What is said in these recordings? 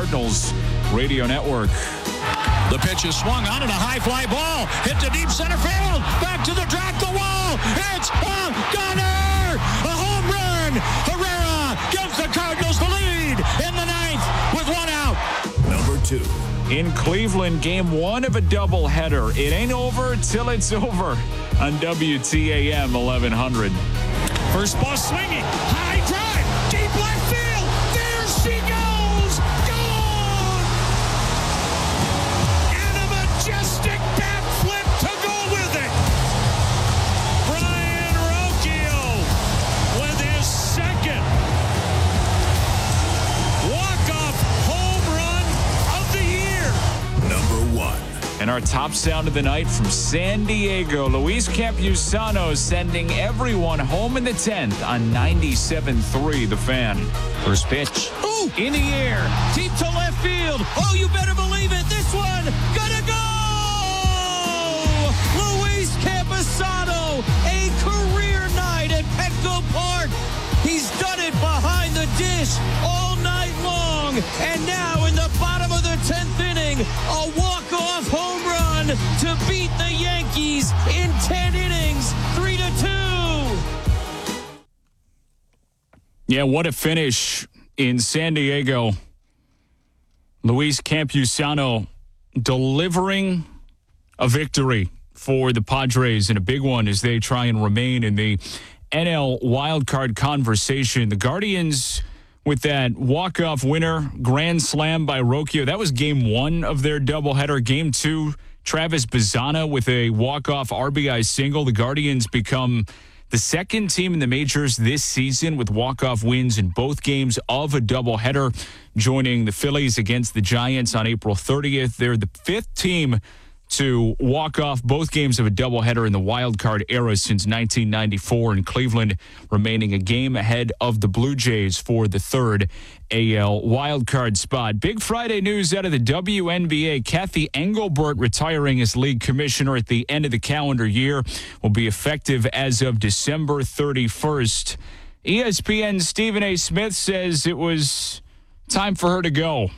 Cardinals Radio Network. The pitch is swung on and a high fly ball. Hit to deep center field. Back to the track, the wall. It's a gunner. A home run. Herrera gives the Cardinals the lead in the ninth with one out. Number 2. In Cleveland, game 1 of a doubleheader. It ain't over till it's over on WTAM 1100. First ball swinging. High drive. Deep left field. There she goes. Gone. And a majestic bat flip to go with it. Brian Rocchio with his second walk-off home run of the year. Number 1. And our top sound of the night from San Diego, Luis Campusano sending everyone home in the 10th on 97.3 The Fan. First pitch. Ooh, in the air, deep to left field. Oh, you better believe it. This one, gonna go! Luis Campusano, a career night at Petco Park. He's done it behind the dish all night long. And now in the bottom of the 10th inning, a walk-off home run to beat the Yankees in 10 innings, 3-2. Yeah, what a finish in San Diego. Luis Campusano delivering a victory for the Padres, and a big one as they try and remain in the NL wildcard conversation. The Guardians with that walk-off winner, grand slam by Rocchio. That was game 1 of their doubleheader. Game 2, Travis Bazzana with a walk-off RBI single. The Guardians become the second team in the majors this season with walk-off wins in both games of a doubleheader, joining the Phillies against the Giants on April 30th. They're the 5th team to walk off both games of a doubleheader in the wild card era since 1994, and Cleveland remaining a game ahead of the Blue Jays for the 3rd AL wild card spot. Big Friday news out of the WNBA. Kathy Engelbert retiring as league commissioner at the end of the calendar year, will be effective as of December 31st. ESPN's Stephen A. Smith says it was time for her to go.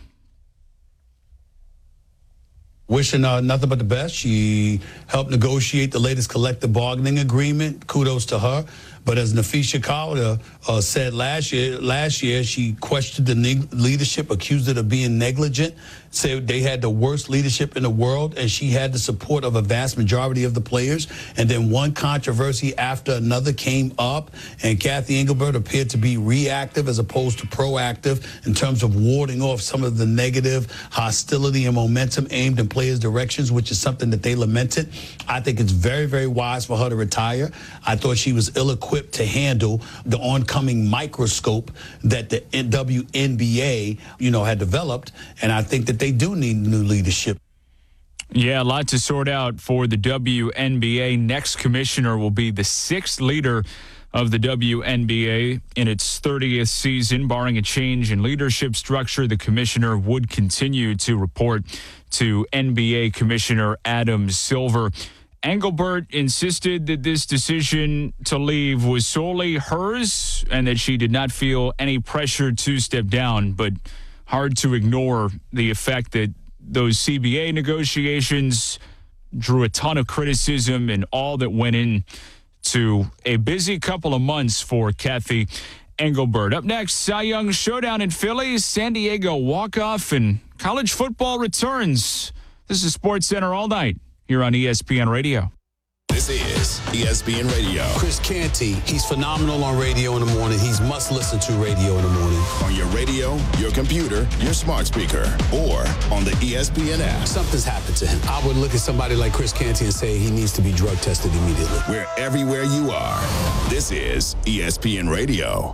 Wishing nothing but the best. She helped negotiate the latest collective bargaining agreement. Kudos to her. But as Nafisha Calder said last year, she questioned the leadership, accused it of being negligent, said they had the worst leadership in the world, and she had the support of a vast majority of the players. And then one controversy after another came up, and Kathy Engelbert appeared to be reactive as opposed to proactive in terms of warding off some of the negative hostility and momentum aimed in players' directions, which is something that they lamented. I think it's very, very wise for her to retire. I thought she was ill-equipped to handle the oncoming microscope that the WNBA, had developed, and I think that they do need new leadership. Yeah, a lot to sort out for the WNBA. Next commissioner will be the 6th leader of the WNBA in its 30th season. Barring a change in leadership structure, the commissioner would continue to report to NBA Commissioner Adam Silver. Engelbert insisted that this decision to leave was solely hers and that she did not feel any pressure to step down, but hard to ignore the effect that those CBA negotiations drew a ton of criticism and all that went into a busy couple of months for Kathy Engelbert. Up next, Cy Young Showdown in Philly, San Diego walk-off, and college football returns. This is SportsCenter All Night here on ESPN Radio. This is ESPN Radio. Chris Canty, he's phenomenal on radio in the morning. He's must-listen-to radio in the morning. On your radio, your computer, your smart speaker, or on the ESPN app. Something's happened to him. I would look at somebody like Chris Canty and say he needs to be drug tested immediately. We're everywhere you are. This is ESPN Radio.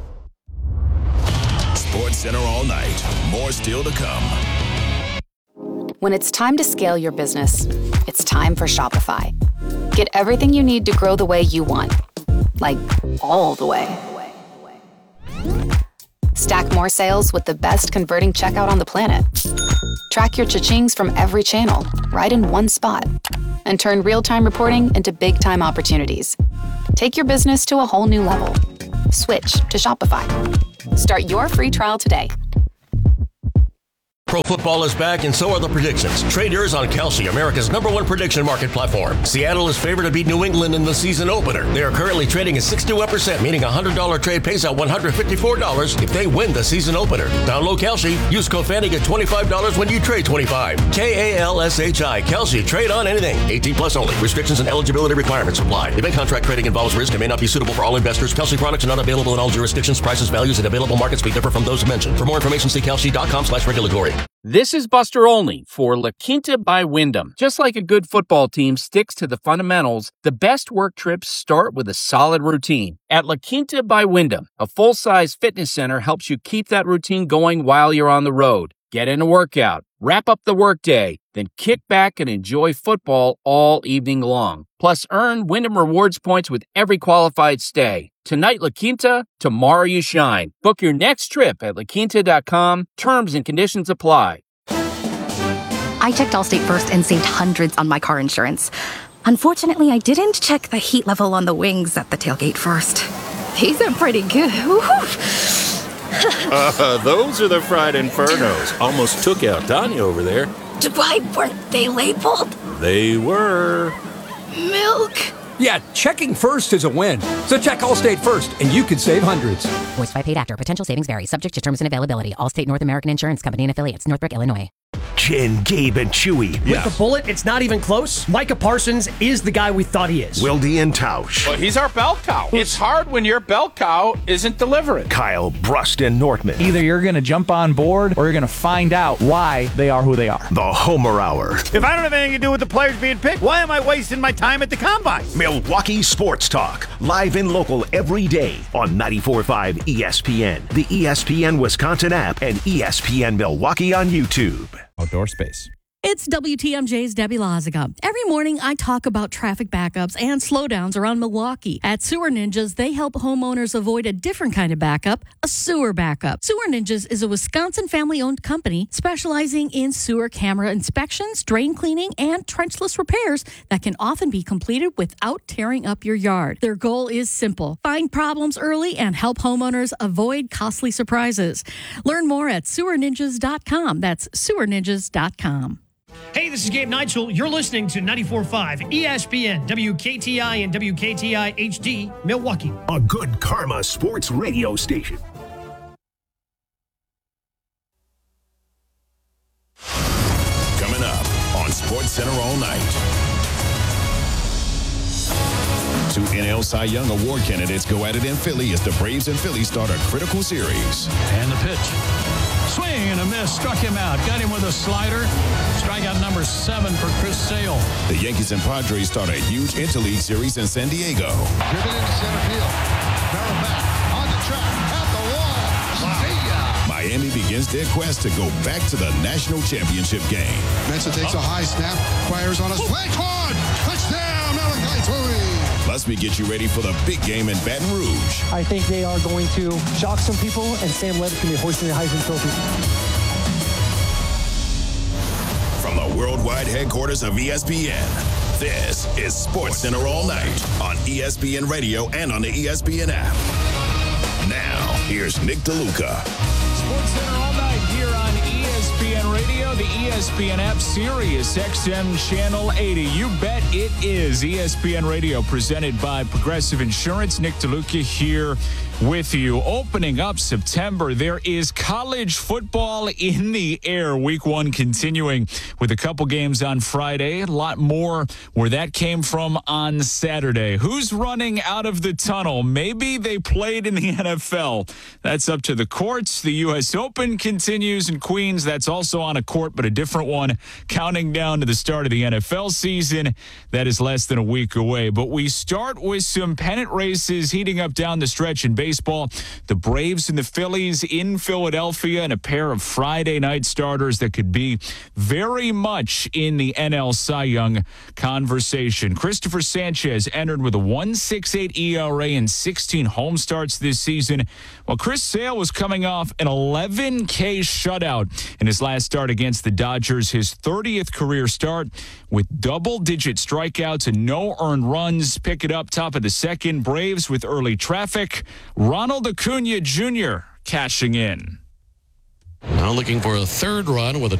SportsCenter All Night. More still to come. When it's time to scale your business, it's time for Shopify. Get everything you need to grow the way you want. Like, all the way. Stack more sales with the best converting checkout on the planet. Track your cha-chings from every channel, right in one spot. And turn real-time reporting into big-time opportunities. Take your business to a whole new level. Switch to Shopify. Start your free trial today Pro football is back, and so are the predictions. Trade yours on Kalshi, America's #1 prediction market platform. Seattle is favored to beat New England in the season opener. They are currently trading at 61%, meaning a $100 trade pays out $154 if they win the season opener. Download Kalshi. Use code FANNY, get $25 when you trade $25. KALSHI. Kalshi. Trade on anything. 18 plus only. Restrictions and eligibility requirements apply. Event contract trading involves risk and may not be suitable for all investors. Kalshi products are not available in all jurisdictions. Prices, values, and available markets may differ from those mentioned. For more information, see kalshi.com/regulatory. This is Buster Olney for La Quinta by Wyndham. Just like a good football team sticks to the fundamentals, the best work trips start with a solid routine. At La Quinta by Wyndham, a full-size fitness center helps you keep that routine going while you're on the road. Get in a workout, wrap up the workday, then kick back and enjoy football all evening long. Plus, earn Wyndham Rewards points with every qualified stay. Tonight, La Quinta, tomorrow you shine. Book your next trip at laquinta.com. Terms and conditions apply. I checked Allstate first and saved hundreds on my car insurance. Unfortunately, I didn't check the heat level on the wings at the tailgate first. These are pretty good. Those are the fried infernos. Almost took out Tanya over there. Why weren't they labeled? They were. Milk. Yeah, checking first is a win. So check Allstate first, and you could save hundreds. Voiced by paid actor. Potential savings vary. Subject to terms and availability. Allstate North American Insurance Company and affiliates. Northbrook, Illinois. Jen, Gabe, and Chewy. With the bullet, it's not even close. Micah Parsons is the guy we thought he is. Wildy and Tausch. Well, he's our bell cow. It's hard when your bell cow isn't delivering. Kyle, Brust, and Nortman. Either you're going to jump on board or you're going to find out why they are who they are. The Homer Hour. If I don't have anything to do with the players being picked, why am I wasting my time at the Combine? Milwaukee Sports Talk. Live and local every day on 94.5 ESPN, the ESPN Wisconsin app, and ESPN Milwaukee on YouTube. Outdoor space. It's WTMJ's Debbie Loziga. Every morning, I talk about traffic backups and slowdowns around Milwaukee. At Sewer Ninjas, they help homeowners avoid a different kind of backup, a sewer backup. Sewer Ninjas is a Wisconsin family-owned company specializing in sewer camera inspections, drain cleaning, and trenchless repairs that can often be completed without tearing up your yard. Their goal is simple: find problems early and help homeowners avoid costly surprises. Learn more at sewerninjas.com. That's sewerninjas.com. Hey, this is Gabe Neitzel. You're listening to 94.5 ESPN, WKTI and WKTI HD, Milwaukee. A good karma sports radio station. Coming up on Sports Center all night. 2 NL Cy Young Award candidates go at it in Philly as the Braves and Phillies start a critical series. And the pitch. Swing and a miss. Struck him out. Got him with a slider. Strikeout number 7 for Chris Sale. The Yankees and Padres start a huge interleague series in San Diego. Driven into center field. Barrel back. On the track. At the wall. See ya. Miami begins their quest to go back to the national championship game. Mensa takes a high snap. Fires on a swing. Hard. Touchdown, Malachi Tui. Plus, we get you ready for the big game in Baton Rouge. I think they are going to shock some people, and Sam Levitt can be hoisting the Heisman Trophy. From the worldwide headquarters of ESPN, this is Sports Center all night on ESPN Radio and on the ESPN app. Now, here's Nick DeLuca. Sports Center all night here on ESPN Radio, the ESPN app, Sirius XM Channel 80. You bet it is. ESPN Radio presented by Progressive Insurance. Nick DeLuca here with you. Opening up September, there is college football in the air. Week 1 continuing with a couple games on Friday. A lot more where that came from on Saturday. Who's running out of the tunnel? Maybe they played in the NFL. That's up to the courts. The U.S. Open continues in Queens. That's also on a court, but a different one. Counting down to the start of the NFL season. That is less than a week away. But we start with some pennant races heating up down the stretch in baseball. The Braves and the Phillies in Philadelphia, and a pair of Friday night starters that could be very much in the NL Cy Young conversation. Christopher Sanchez entered with a 1.68 ERA and 16 home starts this season, while Chris Sale was coming off an 11K shutout in his last start against the Dodgers, his 30th career start with double-digit strikeouts and no earned runs. Pick it up top of the second. Braves with early traffic. Ronald Acuna Jr. cashing in. Now looking for a third run with a